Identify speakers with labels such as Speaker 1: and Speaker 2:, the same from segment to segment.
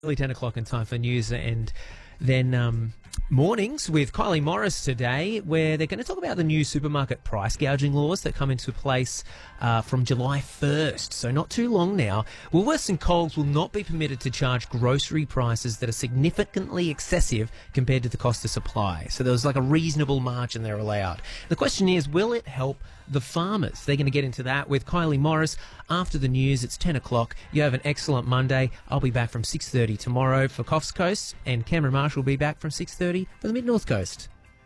Speaker 1: Early 10 o'clock in time for news, and then mornings with Kylie Morris today, where they're going to talk about the new supermarket price gouging laws that come into place from July 1st, so not too long now. Woolworths and Coles will not be permitted to charge grocery prices that are significantly excessive compared to the cost of supply. So there's like a reasonable margin they're allowed. The question is, will it help the farmers? They're going to get into that with Kylie Morris after the news. It's 10 o'clock. You have an excellent Monday. I'll be back from 6:30 tomorrow for Coffs Coast, and Cameron Marshall will be back from 6:30 for the Mid-North Coast.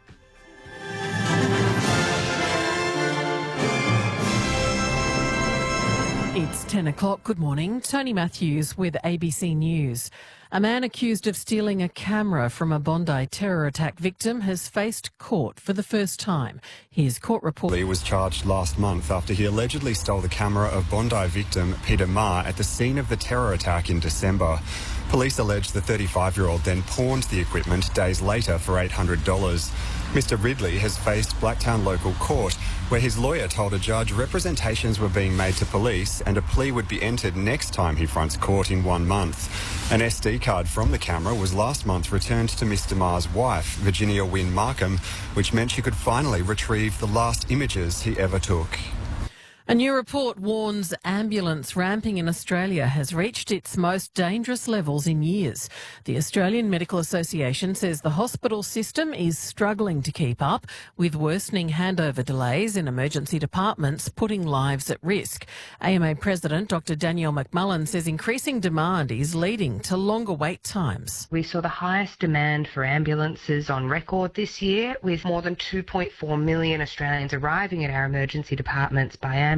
Speaker 2: It's 10 o'clock. Good morning. Tony Matthews with ABC News. A man accused of stealing a camera from a Bondi terror attack victim has faced court for the first time. His court report.
Speaker 3: He was charged last month after he allegedly stole the camera of Bondi victim Peter Ma at the scene of the terror attack in December. Police allege the 35-year-old then pawned the equipment days later for $800. Mr. Ridley has faced Blacktown Local Court, where his lawyer told a judge representations were being made to police and a plea would be entered next time he fronts court in 1 month. An SD card from the camera was last month returned to Mr. Ma's wife, Virginia Wynne Markham, which meant she could finally retrieve the last images he ever took.
Speaker 2: A new report warns ambulance ramping in Australia has reached its most dangerous levels in years. The Australian Medical Association says the hospital system is struggling to keep up, with worsening handover delays in emergency departments putting lives at risk. AMA President Dr Danielle McMullen says increasing demand is leading to longer wait times.
Speaker 4: We saw the highest demand for ambulances on record this year, with more than 2.4 million Australians arriving at our emergency departments by ambulance.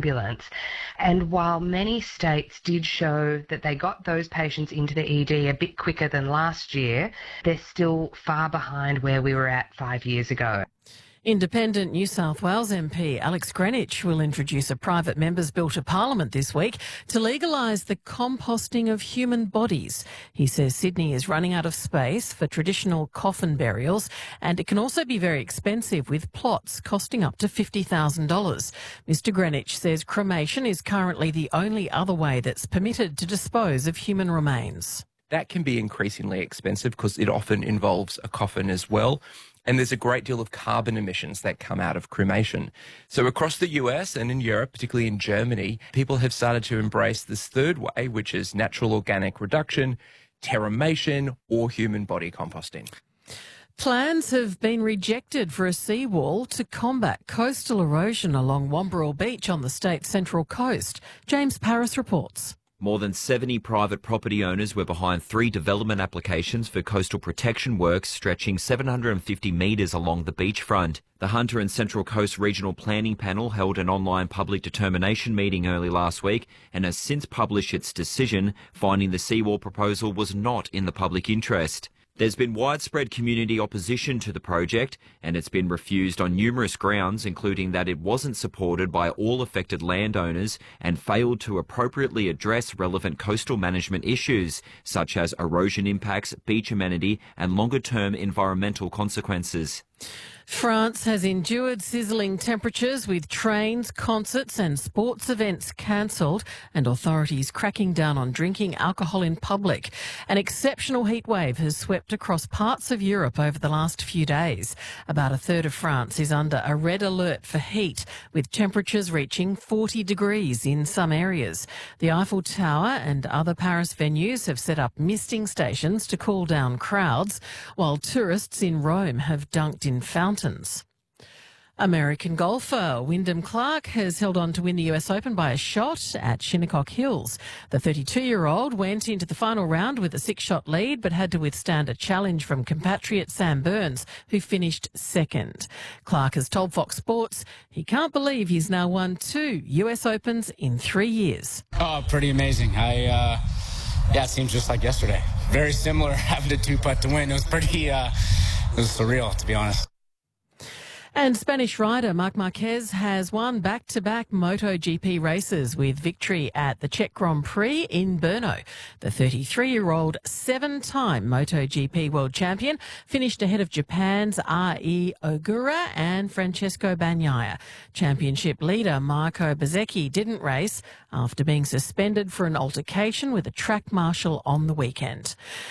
Speaker 4: And while many states did show that they got those patients into the ED a bit quicker than last year, they're still far behind where we were at 5 years ago.
Speaker 2: Independent New South Wales MP Alex Greenwich will introduce a private member's bill to Parliament this week to legalise the composting of human bodies. He says Sydney is running out of space for traditional coffin burials, and it can also be very expensive, with plots costing up to $50,000. Mr Greenwich says cremation is currently the only other way that's permitted to dispose of human remains.
Speaker 5: That can be increasingly expensive because it often involves a coffin as well. And there's a great deal of carbon emissions that come out of cremation. So across the US and in Europe, particularly in Germany, people have started to embrace this third way, which is natural organic reduction, terramation, or human body composting.
Speaker 2: Plans have been rejected for a seawall to combat coastal erosion along Wamberal Beach on the state's central coast. James Paris reports.
Speaker 6: More than 70 private property owners were behind 3 development applications for coastal protection works stretching 750 metres along the beachfront. The Hunter and Central Coast Regional Planning Panel held an online public determination meeting early last week and has since published its decision, finding the seawall proposal was not in the public interest. There's been widespread community opposition to the project, and it's been refused on numerous grounds, including that it wasn't supported by all affected landowners and failed to appropriately address relevant coastal management issues, such as erosion impacts, beach amenity, and longer-term environmental consequences.
Speaker 2: France has endured sizzling temperatures, with trains, concerts and sports events cancelled and authorities cracking down on drinking alcohol in public. An exceptional heat wave has swept across parts of Europe over the last few days. About a third of France is under a red alert for heat, with temperatures reaching 40 degrees in some areas. The Eiffel Tower and other Paris venues have set up misting stations to cool down crowds, while tourists in Rome have dunked in fountains. American golfer Wyndham Clark has held on to win the US Open by a shot at Shinnecock Hills. The 32-year-old went into the final round with a 6-shot lead, but had to withstand a challenge from compatriot Sam Burns, who finished second. Clark has told Fox Sports he can't believe he's now won 2 US Opens in 3 years.
Speaker 7: Oh, pretty amazing. It seems just like yesterday. Very similar, having to 2-putt to win. It was surreal, to be honest.
Speaker 2: And Spanish rider Marc Marquez has won back-to-back MotoGP races, with victory at the Czech Grand Prix in Brno. The 33-year-old 7-time MotoGP world champion finished ahead of Japan's Ai Ogura and Francesco Bagnaia. Championship leader Marco Bezzecchi didn't race after being suspended for an altercation with a track marshal on the weekend.